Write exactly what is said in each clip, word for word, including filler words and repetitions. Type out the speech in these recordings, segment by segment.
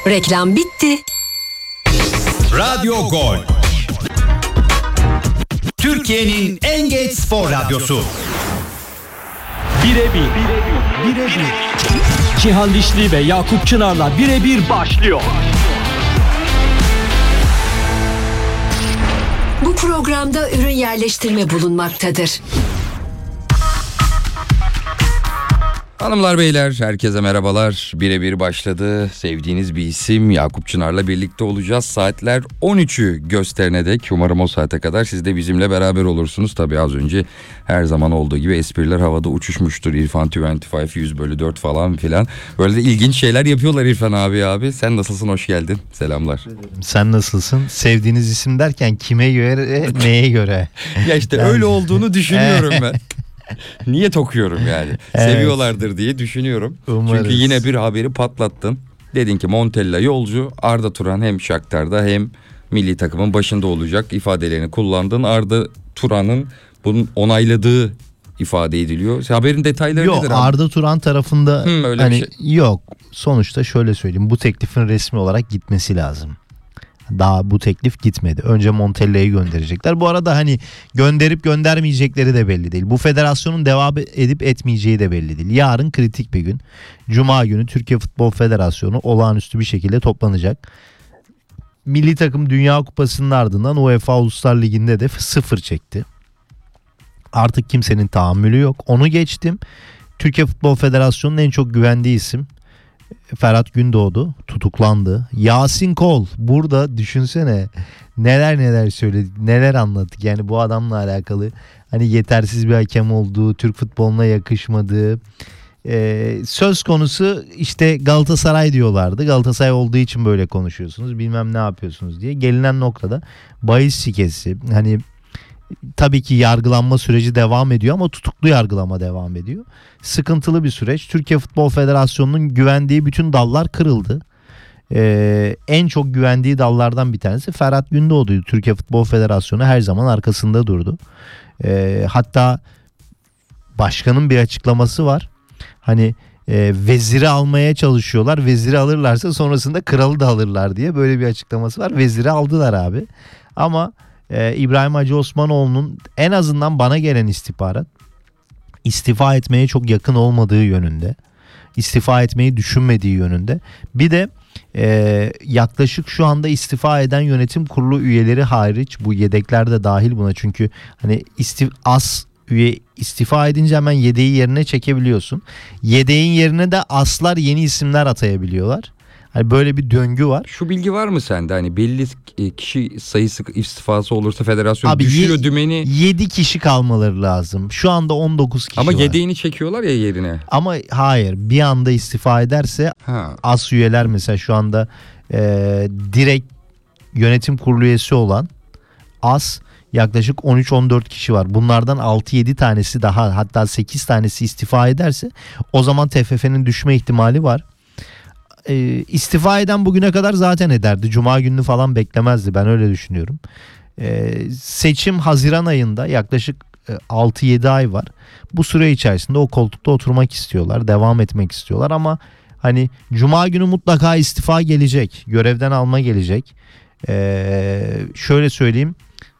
Reklam bitti. Radyo Gol. Türkiye'nin en geç spor radyosu. Birebir. Birebir. Birebir. Cihan Dişli ve Yakup Çınar'la birebir başlıyor. Bu programda ürün yerleştirme bulunmaktadır. Hanımlar beyler herkese merhabalar. Birebir başladı. Sevdiğiniz bir isim Yakup Çınar'la birlikte olacağız. Saatler on üçü gösterene dek, umarım o saate kadar siz de bizimle beraber olursunuz. Tabii az önce her zaman olduğu gibi espriler havada uçuşmuştur. İrfan yirmi beş yüz bölü dört falan filan. Böyle de ilginç şeyler yapıyorlar İrfan abi abi. Sen nasılsın, hoş geldin. Selamlar. Sen nasılsın? Sevdiğiniz isim derken kime göre, neye göre? Ya işte yani... öyle olduğunu düşünüyorum ben. Niyet okuyorum yani. Evet. Seviyorlardır diye düşünüyorum. Umarız. Çünkü yine bir haberi patlattın. Dedin ki Montella yolcu, Arda Turan hem Shakhtar'da hem milli takımın başında olacak ifadelerini kullandın. Arda Turan'ın bunun onayladığı ifade ediliyor. Haberin detayları yok, nedir? Yok, Arda Turan tarafında hmm, öyle hani bir şey. Yok. Sonuçta şöyle söyleyeyim. Bu teklifin resmi olarak gitmesi lazım. Daha bu teklif gitmedi. Önce Montella'yı gönderecekler. Bu arada hani gönderip göndermeyecekleri de belli değil. Bu federasyonun devam edip etmeyeceği de belli değil. Yarın kritik bir gün. Cuma günü Türkiye Futbol Federasyonu olağanüstü bir şekilde toplanacak. Milli takım Dünya Kupası'nın ardından UEFA Uluslar Ligi'nde de sıfır çekti. Artık kimsenin tahammülü yok. Onu geçtim. Türkiye Futbol Federasyonu'nun en çok güvendiği isim Ferhat Gündoğdu tutuklandı. Yasin Kol burada, düşünsene neler neler söyledik, neler anlattık. Yani bu adamla alakalı hani yetersiz bir hakem olduğu, Türk futboluna yakışmadığı ee, söz konusu. İşte Galatasaray diyorlardı. Galatasaray olduğu için böyle konuşuyorsunuz, bilmem ne yapıyorsunuz diye. Gelinen noktada bahis şikesi, hani tabii ki yargılanma süreci devam ediyor ama tutuklu yargılama devam ediyor. Sıkıntılı bir süreç. Türkiye Futbol Federasyonu'nun güvendiği bütün dallar kırıldı. Ee, en çok güvendiği dallardan bir tanesi Ferhat Gündoğdu'ydu. Türkiye Futbol Federasyonu her zaman arkasında durdu. Ee, hatta başkanın bir açıklaması var. Hani e, veziri almaya çalışıyorlar. Veziri alırlarsa sonrasında kralı da alırlar diye böyle bir açıklaması var. Veziri aldılar abi. Ama Ee, İbrahim Hacı Osmanoğlu'nun en azından bana gelen istihbarat istifa etmeye çok yakın olmadığı yönünde, istifa etmeyi düşünmediği yönünde. Bir de e, yaklaşık şu anda istifa eden yönetim kurulu üyeleri hariç, bu yedekler de dahil buna, çünkü hani istif as üye istifa edince hemen yedeği yerine çekebiliyorsun. Yedeğin yerine de aslar yeni isimler atayabiliyorlar. Hani böyle bir döngü var. Şu bilgi var mı sende? Hani belli kişi sayısı istifası olursa federasyon abi düşüyor ye- dümeni. yedi kişi kalmaları lazım. Şu anda on dokuz kişi Ama var. yedeğini çekiyorlar ya yerine. Ama hayır, bir anda istifa ederse ha. as üyeler mesela şu anda e, direkt yönetim kurulu üyesi olan as yaklaşık on üç on dört kişi var. Bunlardan altı yedi tanesi, daha hatta sekiz tanesi istifa ederse o zaman T F F'nin düşme ihtimali var. E, istifa eden bugüne kadar zaten ederdi. Cuma gününü falan beklemezdi. Ben öyle düşünüyorum. E, seçim Haziran ayında, yaklaşık e, altı yedi ay var. Bu süre içerisinde o koltukta oturmak istiyorlar. Devam etmek istiyorlar ama hani Cuma günü mutlaka istifa gelecek. Görevden alma gelecek. E, şöyle söyleyeyim.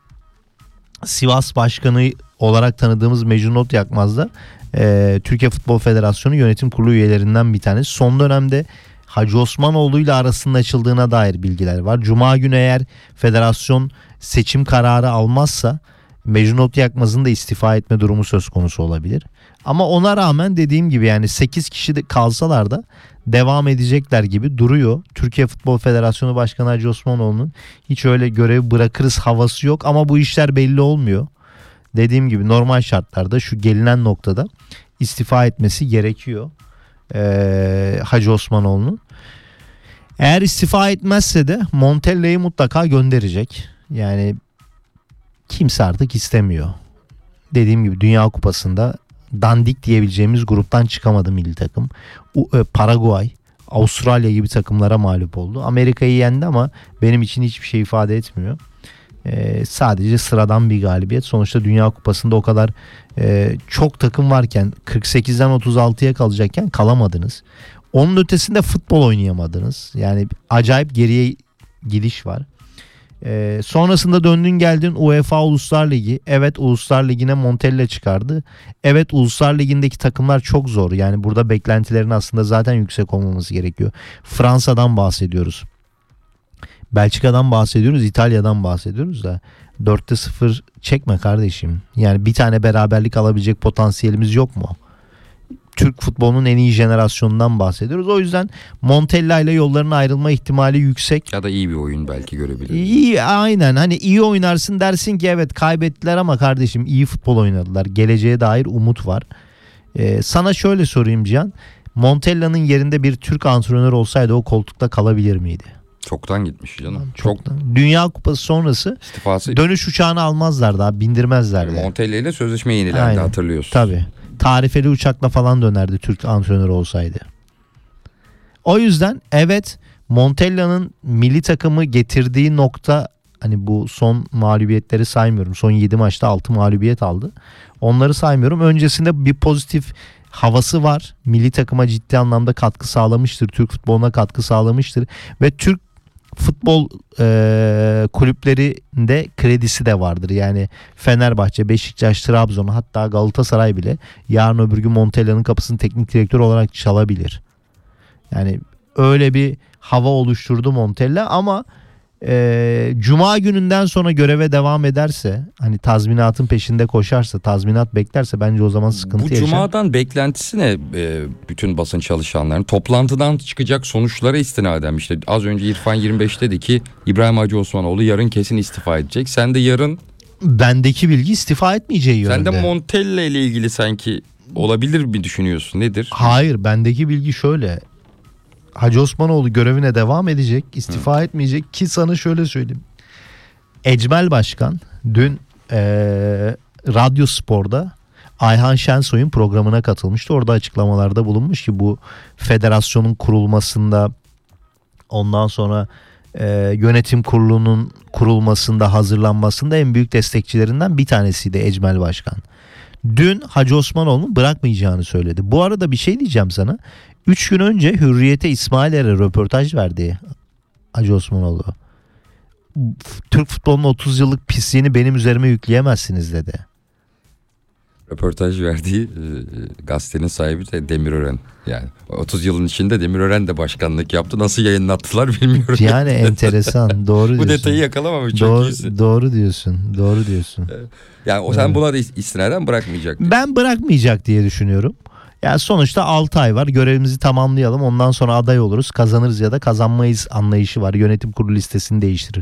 Sivas Başkanı olarak tanıdığımız Mecnun Otyakmaz da e, Türkiye Futbol Federasyonu yönetim kurulu üyelerinden bir tanesi. Son dönemde Hacı Osmanoğlu ile arasında açıldığına dair bilgiler var. Cuma günü eğer federasyon seçim kararı almazsa Mecnun Otyakmaz'ın da istifa etme durumu söz konusu olabilir. Ama ona rağmen dediğim gibi yani sekiz kişi de kalsalar da devam edecekler gibi duruyor. Türkiye Futbol Federasyonu Başkanı Hacı Osmanoğlu'nun hiç öyle görev bırakırız havası yok ama bu işler belli olmuyor. Dediğim gibi normal şartlarda şu gelinen noktada istifa etmesi gerekiyor ee, Hacı Osmanoğlu'nun. Eğer istifa etmezse de Montella'yı mutlaka gönderecek. Yani kimse artık istemiyor. Dediğim gibi Dünya Kupası'nda dandik diyebileceğimiz gruptan çıkamadı milli takım. Paraguay, Avustralya gibi takımlara mağlup oldu. Amerika'yı yendi ama benim için hiçbir şey ifade etmiyor. Ee, sadece sıradan bir galibiyet. Sonuçta Dünya Kupası'nda o kadar e, çok takım varken, kırk sekizden otuz altıya kalacakken kalamadınız. Onun ötesinde futbol oynayamadınız. Yani acayip geriye gidiş var. Ee, sonrasında döndün geldin UEFA Uluslar Ligi. Evet, Uluslar Ligi'ne Montella çıkardı. Evet, Uluslar Ligi'ndeki takımlar çok zor. Yani burada beklentilerin aslında zaten yüksek olmaması gerekiyor. Fransa'dan bahsediyoruz. Belçika'dan bahsediyoruz. İtalya'dan bahsediyoruz da dörtte sıfır çekme kardeşim. Yani bir tane beraberlik alabilecek potansiyelimiz yok mu? Türk futbolunun en iyi jenerasyonundan bahsediyoruz. O yüzden Montella ile yolların ayrılma ihtimali yüksek. Ya da iyi bir oyun belki görebiliriz. İyi, aynen, hani iyi oynarsın dersin ki evet kaybettiler ama kardeşim iyi futbol oynadılar. Geleceğe dair umut var. Ee, sana şöyle sorayım Cihan. Montella'nın yerinde bir Türk antrenör olsaydı o koltukta kalabilir miydi? Çoktan gitmiş canım. Çoktan. Çok... Dünya Kupası sonrası istifası. Dönüş uçağını almazlar daha, bindirmezlerdi. Yani Montella ile sözleşme yenilendi, aynen, hatırlıyorsun. Tabii. Tarifeli uçakla falan dönerdi Türk antrenörü olsaydı. O yüzden evet, Montella'nın milli takımı getirdiği nokta, hani bu son mağlubiyetleri saymıyorum. Son yedi maçta altı mağlubiyet aldı. Onları saymıyorum. Öncesinde bir pozitif havası var. Milli takıma ciddi anlamda katkı sağlamıştır. Türk futboluna katkı sağlamıştır. Ve Türk futbol e, kulüplerinde kredisi de vardır. Yani Fenerbahçe, Beşiktaş, Trabzon, hatta Galatasaray bile yarın öbür gün Montella'nın kapısını teknik direktör olarak çalabilir. Yani öyle bir hava oluşturdu Montella ama e, Cuma gününden sonra göreve devam ederse, hani tazminatın peşinde koşarsa, tazminat beklerse bence o zaman sıkıntı Bu yaşar. Cuma'dan beklentisi ne e, bütün basın çalışanların? Toplantıdan çıkacak sonuçlara istinaden işte az önce İrfan yirmi beş dedi ki İbrahim Hacı Osmanoğlu yarın kesin istifa edecek. Sen de yarın... Bendeki bilgi istifa etmeyeceği yönünde. Sen de Montella ile ilgili sanki olabilir mi düşünüyorsun? Nedir? Hayır, bendeki bilgi şöyle. Hacı Osmanoğlu görevine devam edecek, istifa Hı. etmeyecek ki sana şöyle söyleyeyim. Ecmel Başkan dün ee, Radyo Spor'da Ayhan Şensoy'un programına katılmıştı. Orada açıklamalarda bulunmuş ki bu federasyonun kurulmasında, ondan sonra e, yönetim kurulunun kurulmasında, hazırlanmasında en büyük destekçilerinden bir tanesiydi Ecmel Başkan. Dün Hacı Osmanoğlu'nu bırakmayacağını söyledi. Bu arada bir şey diyeceğim sana. Üç gün önce Hürriyet'e İsmail Er'e röportaj verdi Hacı Osmanoğlu. Türk futbolunun otuz yıllık pisliğini benim üzerime yükleyemezsiniz dedi. Röportaj verdiği e, gazetenin sahibi de Demirören. Yani otuz yılın içinde Demirören de başkanlık yaptı. Nasıl yayınlattılar bilmiyorum. Yani enteresan. Doğru diyorsun. Bu detayı yakalamamış, çok doğru, iyisin. Doğru diyorsun. Doğru diyorsun. Yani o sen evet. Buna da istinaden bırakmayacak. Ben bırakmayacak diye düşünüyorum. Yani sonuçta altı ay var. Görevimizi tamamlayalım. Ondan sonra aday oluruz. Kazanırız ya da kazanmayız anlayışı var. Yönetim kurulu listesini değiştirir.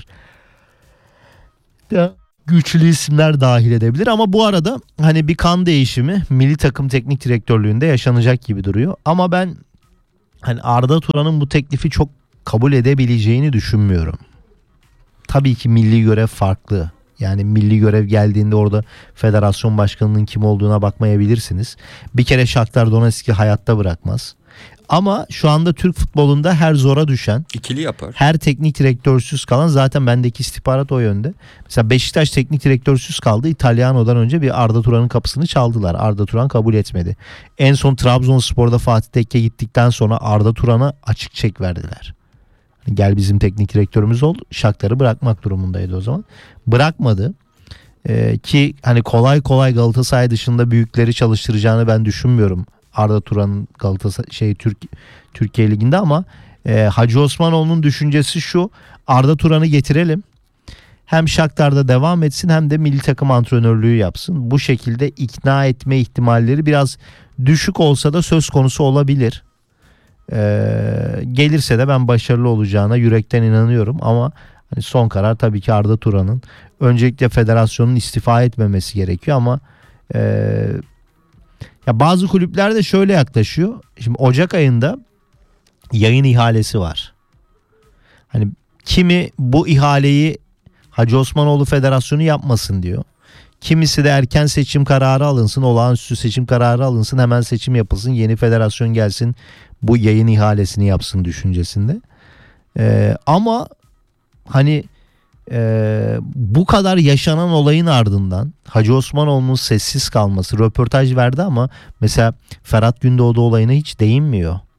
Ya, güçlü isimler dahil edebilir ama bu arada hani bir kan değişimi milli takım teknik direktörlüğünde yaşanacak gibi duruyor. Ama ben hani Arda Turan'ın bu teklifi çok kabul edebileceğini düşünmüyorum. Tabii ki milli görev farklı. Yani milli görev geldiğinde orada federasyon başkanının kim olduğuna bakmayabilirsiniz. Bir kere Shakhtar Donetsk'i hayatta bırakmaz. Ama şu anda Türk futbolunda her zora düşen, ikili yapar. Her teknik direktörsüz kalan, zaten bendeki istihbarat o yönde. Mesela Beşiktaş teknik direktörsüz kaldı. İtalyano'dan önce bir Arda Turan'ın kapısını çaldılar. Arda Turan kabul etmedi. En son Trabzonspor'da Fatih Tekke gittikten sonra Arda Turan'a açık çek verdiler. Gel bizim teknik direktörümüz ol. Shakhtar'ı bırakmak durumundaydı o zaman. Bırakmadı. Ee, ki hani kolay kolay Galatasaray dışında büyükleri çalıştıracağını ben düşünmüyorum. Arda Turan'ın Galatasaray şey Türk Türkiye Ligi'nde ama e, Hacı Osmanoğlu'nun düşüncesi şu: Arda Turan'ı getirelim. Hem Shakhtar'da devam etsin hem de milli takım antrenörlüğü yapsın. Bu şekilde ikna etme ihtimalleri biraz düşük olsa da söz konusu olabilir. Ee, gelirse de ben başarılı olacağına yürekten inanıyorum ama hani son karar tabii ki Arda Turan'ın. Öncelikle federasyonun istifa etmemesi gerekiyor ama e, ya bazı kulüpler de şöyle yaklaşıyor. Şimdi Ocak ayında yayın ihalesi var. Hani kimi bu ihaleyi Hacı Osmanoğlu Federasyonu yapmasın diyor. Kimisi de erken seçim kararı alınsın, olağanüstü seçim kararı alınsın, hemen seçim yapılsın, yeni federasyon gelsin, bu yayın ihalesini yapsın düşüncesinde. Ee, ama hani e, bu kadar yaşanan olayın ardından Hacı Osmanoğlu'nun sessiz kalması, röportaj verdi ama mesela Ferhat Gündoğdu olayına hiç değinmiyor.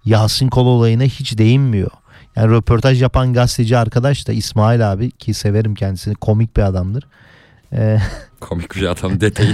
Yasin Kol olayına hiç değinmiyor. Yani röportaj yapan gazeteci arkadaş da İsmail abi, ki severim kendisini, komik bir adamdır. Ee, Komik bir adam, detayı.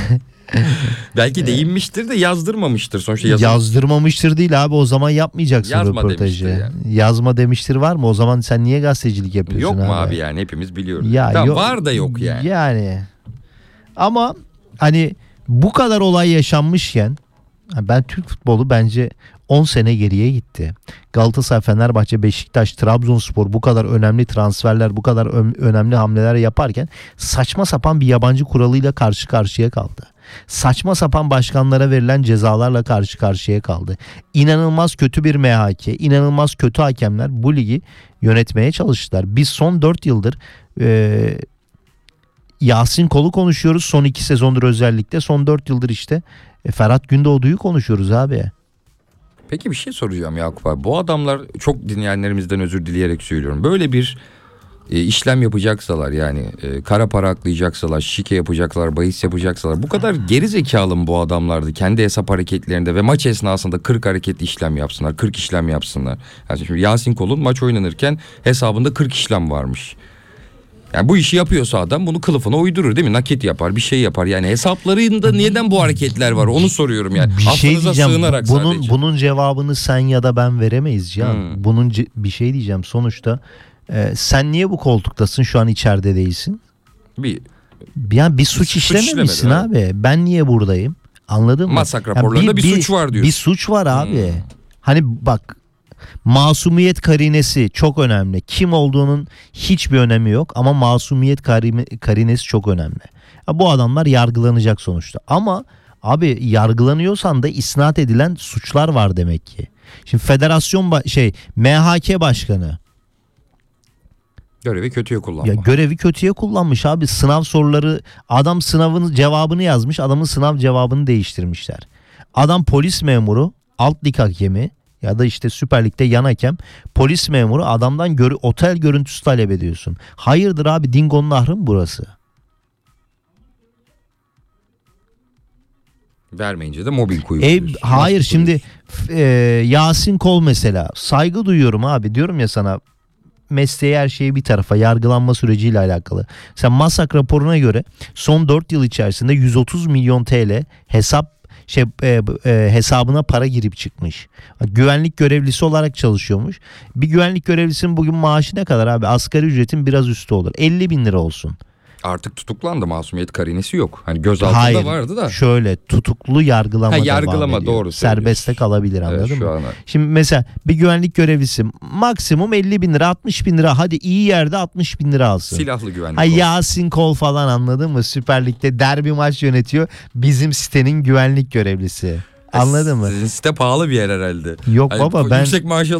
Belki değinmiştir de yazdırmamıştır. Sonuçta yazım... Yazdırmamıştır değil abi, o zaman yapmayacaksın Yazma röportajı. demiştir yani. Yazma demiştir var mı? O zaman sen niye gazetecilik yapıyorsun Yok abi? mu abi yani, hepimiz biliyoruz. Ya Tamam, yok, var da yok yani. Yani ama hani bu kadar olay yaşanmışken ben Türk futbolu bence on sene geriye gitti. Galatasaray, Fenerbahçe, Beşiktaş, Trabzonspor bu kadar önemli transferler, bu kadar ö- önemli hamleler yaparken saçma sapan bir yabancı kuralıyla karşı karşıya kaldı. Saçma sapan başkanlara verilen cezalarla karşı karşıya kaldı. İnanılmaz kötü bir M H K, inanılmaz kötü hakemler bu ligi yönetmeye çalıştılar. Biz son dört yıldır e, Yasin Kol'u konuşuyoruz, son iki sezondur özellikle. Son dört yıldır işte e, Ferhat Gündoğdu'yu konuşuyoruz abi. Peki bir şey soracağım Yakup abi. Bu adamlar, çok dinleyenlerimizden özür dileyerek söylüyorum, böyle bir e, işlem yapacaksalar, yani e, kara para aklayacaksalar, şike yapacaksalar, bahis yapacaksalar, bu kadar geri zekalı mı bu adamlardı kendi hesap hareketlerinde ve maç esnasında kırk hareketli işlem yapsınlar, kırk işlem yapsınlar. Yani şimdi Yasin Kol'un maç oynanırken hesabında kırk işlem varmış. Yani bu işi yapıyorsa adam bunu kılıfına uydurur değil mi? Nakit yapar, bir şey yapar. Yani hesaplarında neden bu hareketler var onu soruyorum yani. Bir şey Aklınıza diyeceğim. sığınarak Bunun sadece. bunun cevabını sen ya da ben veremeyiz Cihan. Hmm. Bunun ce- bir şey diyeceğim sonuçta. E, sen niye bu koltuktasın, şu an içeride değilsin? Bir Yani bir suç, suç işlememişsin işlemedin, abi. Ben niye buradayım? Anladın mı? Masak Yani raporlarında bir suç var diyorsun. Bir suç var abi. Hmm. Hani bak, masumiyet karinesi çok önemli. Kim olduğunun hiçbir önemi yok ama masumiyet karime- karinesi çok önemli. Ya bu adamlar yargılanacak sonuçta. Ama abi yargılanıyorsan da isnat edilen suçlar var demek ki. Şimdi federasyon ba- şey M H K başkanı Görevi kötüye kullanma. ya görevi kötüye kullanmış abi. Sınav soruları, adam sınavın cevabını yazmış, adamın sınav cevabını değiştirmişler. Adam polis memuru, alt lig hakemi ya da işte Süper Lig'de yan hakem, polis memuru, adamdan gör- otel görüntüsü talep ediyorsun. Hayırdır abi, Dingo'nun ahırı mı burası? Vermeyince de mobbing E, uyguluyorsun. hayır Nasıl şimdi uyguluyorsun? f- e, Yasin Kol mesela, saygı duyuyorum abi, diyorum ya sana, mesleği her şeyi bir tarafa, yargılanma süreciyle alakalı. Sen Masak raporuna göre son dört yıl içerisinde yüz otuz milyon T L hesap şey e, e, hesabına para girip çıkmış. Güvenlik görevlisi olarak çalışıyormuş. Bir güvenlik görevlisinin bugün maaşı ne kadar abi? Asgari ücretin biraz üstü olur. elli bin lira olsun. Artık tutuklandı, masumiyet karinesi yok. Hani gözaltında Hayır, vardı da. şöyle tutuklu yargılama, Ha, devam yargılama, ediyor. doğru Serbestte söylüyorsun. kalabilir, anladın Evet, şu mı? an- Şimdi mesela bir güvenlik görevlisi maksimum elli bin lira, altmış bin lira, hadi iyi yerde altmış bin lira alsın. Silahlı güvenlik. Ha, olsun. Yasin Kol falan, anladın mı? Süper Lig'de derbi maç yönetiyor. Bizim sitenin güvenlik görevlisi. Anladın mı? Sizin site pahalı bir yer herhalde. Yok Hani baba, ben yüksek maaş